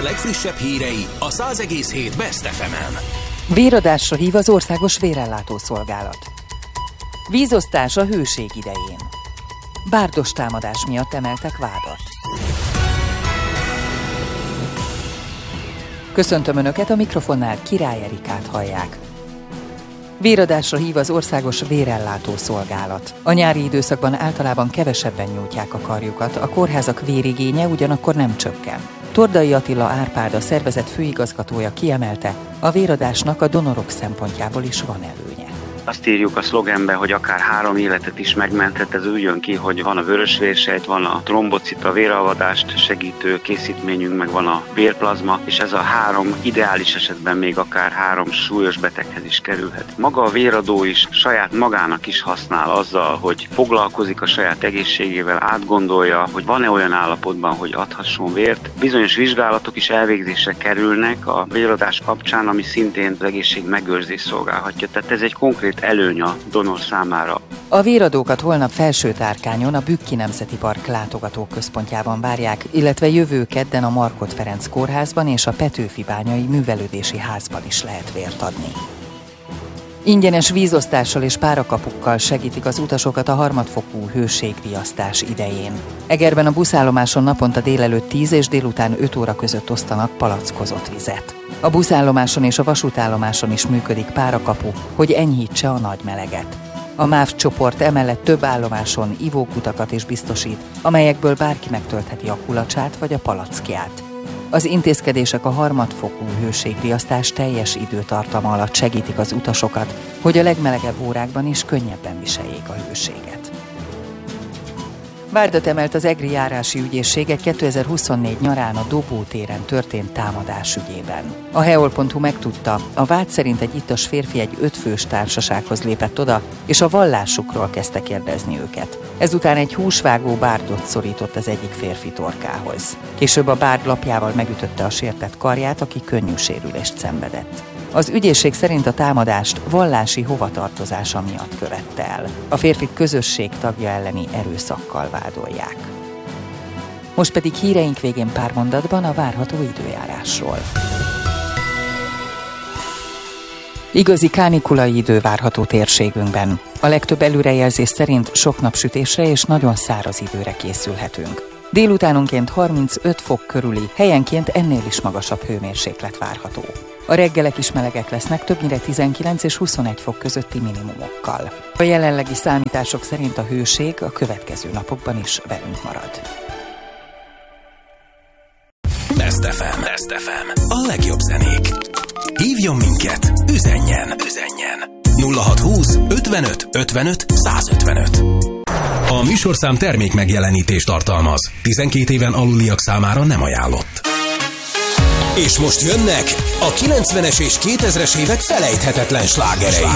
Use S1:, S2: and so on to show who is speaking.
S1: legfrissebb hírei a 100,7 Best FM-en.
S2: Véradásra hív az Országos Vérellátó Szolgálat. Vízosztás a hőség idején. Bárdos támadás miatt emeltek vádat. Köszöntöm Önöket, a mikrofonnál Király Erikát hallják. Véradásra hív az Országos Vérellátó Szolgálat. A nyári időszakban általában kevesebben nyújtják a karjukat, a kórházak vérigénye ugyanakkor nem csökken. Tordai Attila Árpád, a szervezet főigazgatója kiemelte, a véradásnak a donorok szempontjából is van előnye.
S3: Azt írjuk a szlogenbe, hogy akár 3 életet is megmenthet, ez úgy jön ki, hogy van a vörösvérsejt, van a trombocita, véralvadást segítő készítményünk, meg van a vérplazma, és ez a 3 ideális esetben még akár 3 súlyos beteghez is kerülhet. Maga a véradó is saját magának is használ azzal, hogy foglalkozik a saját egészségével, átgondolja, hogy van-e olyan állapotban, hogy adhasson vért. Bizonyos vizsgálatok is elvégzésre kerülnek a véradás kapcsán, ami szintén az egészség megőrzés szolgálhatja. Tehát ez egy konkrét előny a donor számára.
S2: A véradókat holnap Felső-Tárkányon, a Bükki Nemzeti Park látogatóközpontjában várják, illetve jövő kedden a Markhot Ferenc kórházban és a Petőfi-bányai művelődési házban is lehet vért adni. Ingyenes vízosztással és párakapukkal segítik az utasokat a harmadfokú hőségriasztás idején. Egerben a buszállomáson naponta délelőtt 10 és délután 5 óra között osztanak palackozott vizet. A buszállomáson és a vasútállomáson is működik párakapu, hogy enyhítse a nagy meleget. A MÁV csoport emellett több állomáson ivókutakat is biztosít, amelyekből bárki megtöltheti a kulacsát vagy a palackját. Az intézkedések a harmadfokú hőségriasztás teljes időtartama alatt segítik az utasokat, hogy a legmelegebb órákban is könnyebben viseljék a hőséget. Vádat emelt az Egri járási ügyészség 2024 nyarán a Dobó téren történt támadás ügyében. A heol.hu megtudta, a vád szerint egy ittas férfi egy 5 fős társasághoz lépett oda, és a vallásukról kezdte kérdezni őket. Ezután egy húsvágó bárdot szorított az egyik férfi torkához. Később a bárd lapjával megütötte a sértett karját, aki könnyű sérülést szenvedett. Az ügyészség szerint a támadást vallási hovatartozása miatt követte el. A férfit közösség tagja elleni erőszakkal vádolják. Most pedig híreink végén pár mondatban a várható időjárásról. Igazi kánikulai idő várható térségünkben. A legtöbb előrejelzés szerint sok napsütésre és nagyon száraz időre készülhetünk. Délutánonként 35 fok körüli, helyenként ennél is magasabb hőmérséklet várható. A reggelek is melegek lesznek, többnyire 19 és 21 fok közötti minimumokkal. A jelenlegi számítások szerint a hőség a következő napokban is velünk marad.
S1: Best FM. Best FM. A legjobb zenék. Hívjon minket, üzenjen. 0620 55 55 155. A műsorszám termék megjelenítést tartalmaz. 12 éven aluliak számára nem ajánlott. És most jönnek a 90-es és 2000-es évek felejthetetlen slágerei.